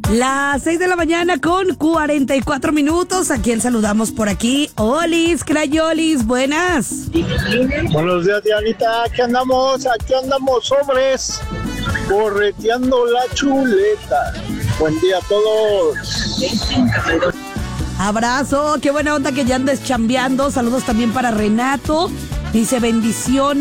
Las 6 de la mañana con 44 minutos. ¿A quién saludamos por aquí? Olis, Crayolis, buenas. Buenos días, Dianita. Aquí andamos, sobres, correteando la chuleta. Buen día a todos. Abrazo, qué buena onda que ya andes chambeando. Saludos también para Renato. Dice bendiciones.